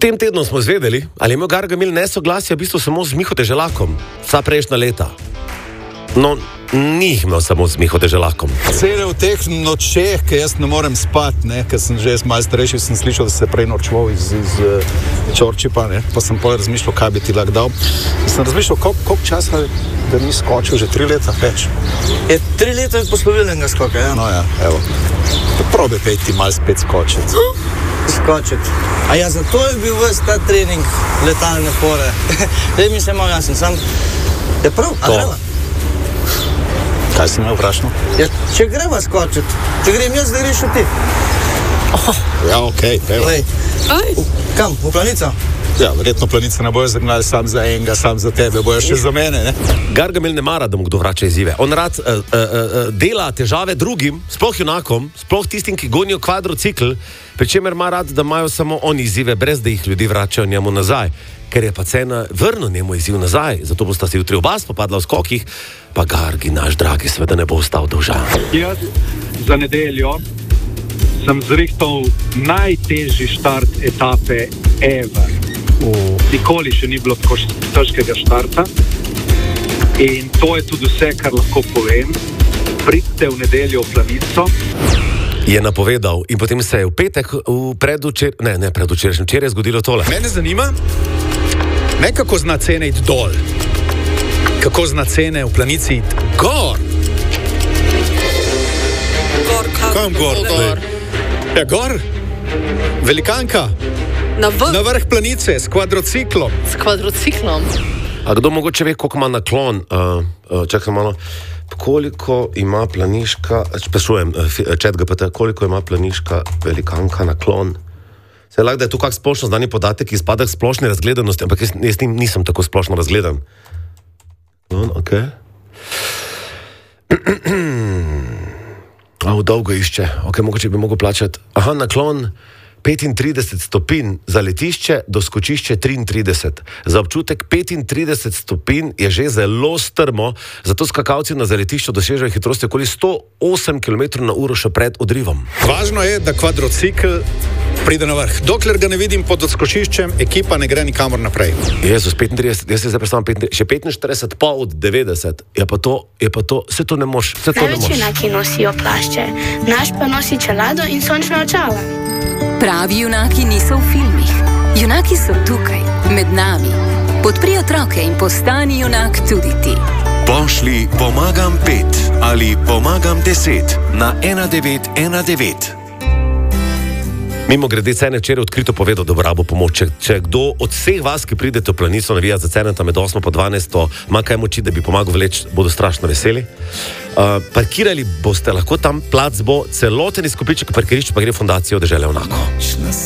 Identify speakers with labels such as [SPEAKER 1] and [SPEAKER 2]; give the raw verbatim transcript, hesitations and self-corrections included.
[SPEAKER 1] tem tednu smo izvedeli, ali je imel Gargamel nesoglasje v bistvu samo z Miho Deželakom, vsa prejšnja leta. No, ni jih imel samo z Miho Deželakom.
[SPEAKER 2] Cele v teh nočeh, ki jaz ne morem spati, ne, ker sem že malo starejši, sem slišal, da se prej norčeval iz, iz uh, Čorčipa, ne, pa sem pol razmišljal, kaj bi ti lahko dal. Sem razmišljal, koliko, koliko časa, da ni skočil, že tri leta več.
[SPEAKER 3] Je tri leta je poslovilnega skoka, ja?
[SPEAKER 2] No ja, evo. Probi peti malo spet skočiti.
[SPEAKER 3] Skočiti. A ja, zato je bil ves ta trening letalne fore. Zdaj mi se malo jasno, sam je prav, a greva?
[SPEAKER 2] Kaj si me vprašal?
[SPEAKER 3] Ja, če greva skočiti, če grem jaz, da greš ti.
[SPEAKER 2] Oh. Ja, okej, okay, evo.
[SPEAKER 3] V, kam, v Planico?
[SPEAKER 2] Ja, verjetno Planice ne bojo zagnali sam za enega, sam za tebe, bojo še za mene, ne?
[SPEAKER 1] Gargamel ne mara, da mu kdo vrača izzive. On rad uh, uh, uh, dela težave drugim, sploh junakom, sploh tistim, ki gonijo kvadrocikl, pri čemer ima rad, da imajo samo oni izzive, brez da jih ljudi vračajo njemu nazaj. Ker je pa cena vrnil njemu izziv nazaj, zato bosta se jutri oba spopadla v skokih, pa Gargi, naš dragi, seveda ne bo ostal dolžan.
[SPEAKER 4] Jaz za nedeljo sem zrihtal najtežji štart etape ever. Uh. Nikoli še ni bilo tako težkega štarta in to je tudi vse, kar lahko povem. Pridite v nedeljo v Planico.
[SPEAKER 1] Je napovedal in potem se je v petek v predvčer... ne, ne predvčerajšnjem, včeraj je zgodilo tole.
[SPEAKER 2] Mene zanima, ne kako zna cene iti dol, kako zna cene v Planici iti gor.
[SPEAKER 5] Gor, kam?
[SPEAKER 2] Kam gor?
[SPEAKER 5] Gor.
[SPEAKER 2] Ja, gor. Velikanka.
[SPEAKER 5] Na vrh?
[SPEAKER 2] Na vrh Planice, s kvadrociklom.
[SPEAKER 5] S kvadrociklom.
[SPEAKER 1] A kdo mogoče ve, koliko ima naklon? Uh, uh, čakaj malo. Koliko ima planiška, sprašujem, chat G P T, koliko ima planiška velikanka naklon? Se lahko, da je tu kak splošno znani podatek, ki spada k splošni razgledanosti, ampak jaz, jaz nisem tako splošno razgledan. No, ok. A, dolgo išče. Ok, mogoče bi mogel plačati. Aha, naklon petintrideset stopinj, za letišče do skočišče triintrideset. Za občutek petintrideset stopinj je že zelo strmo, zato skakalci na zaletišču dosežejo hitrosti okoli sto osem kilometrov na uro še pred odrivom.
[SPEAKER 2] Važno je, da kvadrocikl pride na vrh. Dokler ga ne vidim pod odskočiščem, ekipa ne gre nikamor naprej.
[SPEAKER 1] Jezus, petintrideset, jaz se zdaj predstavljam petintrideset, še petinštirideset pa od devetdeset. Je pa to, je pa to, vse to ne moš, vse to ne moš.
[SPEAKER 6] Največ junaki nosijo plašče, naš pa nosi čelado in sončna očala.
[SPEAKER 7] Pravi junaki niso v filmih. Junaki so tukaj, med nami. Podpri otroke in postani junak tudi ti.
[SPEAKER 8] Pošli pomagam pet ali pomagam deset na ena devet ena devet.
[SPEAKER 1] Mimo grede, Cene včeraj odkrito povedal, da bo rabo pomoč. Če, če kdo od vseh vas, ki pridete v Planico navijati za Ceneta med osmo pa dvanajsto, ima kaj moči, da bi pomagal vleč, bodo strašno veseli. Uh, parkirali boste lahko tam, plac bo celoten izkupiček parkirišč, pa gre v fundacijo Dežele Onako.